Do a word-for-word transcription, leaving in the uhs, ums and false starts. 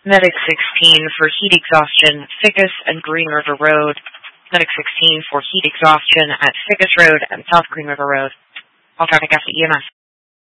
Medic sixteen for heat exhaustion, Ficus and Green River Road. Medic sixteen for heat exhaustion at Ficus Road and South Green River Road. All traffic after E M S.